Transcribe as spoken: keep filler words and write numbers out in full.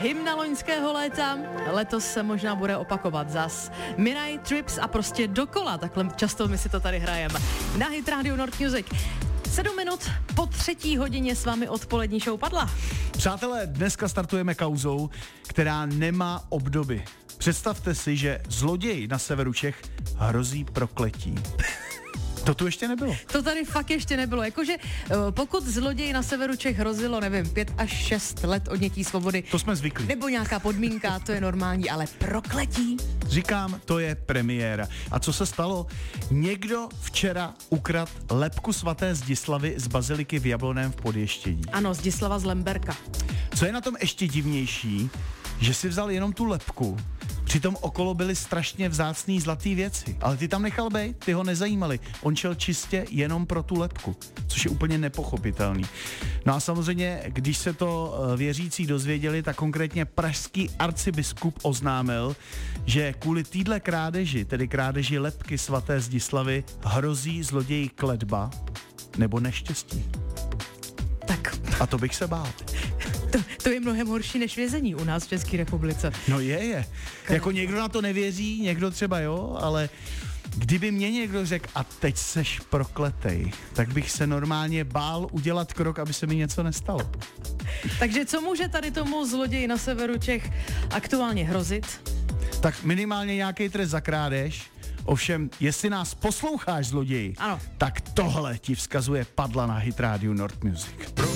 hymna loňského léta, letos se možná bude opakovat zas. Mirai, Trips a prostě dokola, takhle často my si to tady hrajeme. Na Hit Radio Nord Music. Sedm minut po třetí hodině s vámi odpolední show padla. Přátelé, dneska startujeme kauzou, která nemá obdoby. Představte si, že zloděj na severu Čech hrozí prokletí. To tu ještě nebylo. To tady fakt ještě nebylo. Jakože pokud zloději na severu Čech hrozilo, nevím, pět až šest let odnětí svobody. To jsme zvyklí. Nebo nějaká podmínka, to je normální, ale prokletí? Říkám, to je premiéra. A co se stalo? Někdo včera ukradl lebku svaté Zdislavy z baziliky v Jablonném v Podještědí. Ano, Zdislava z Lemberka. Co je na tom ještě divnější, že si vzal jenom tu lebku, přitom okolo byly strašně vzácný zlatý věci, ale ty tam nechal bejt, ty ho nezajímaly. On šel čistě jenom pro tu lebku, což je úplně nepochopitelný. No a samozřejmě, když se to věřící dozvěděli, tak konkrétně pražský arcibiskup oznámil, že kvůli týdle krádeži, tedy krádeži lebky svaté Zdislavy, hrozí zloději kletba nebo neštěstí. Tak. A to bych se bál. To, to je mnohem horší než vězení u nás v České republice. No je, je. Kajde. Jako někdo na to nevěří, někdo třeba jo, ale kdyby mě někdo řekl, a teď seš prokletej, tak bych se normálně bál udělat krok, aby se mi něco nestalo. Takže co může tady tomu zloději na severu Čech aktuálně hrozit? Tak minimálně nějaký trest za krádež. Ovšem, jestli nás posloucháš, zloději, ano, tak tohle ti vzkazuje Padla na Hit Radio Nord Music.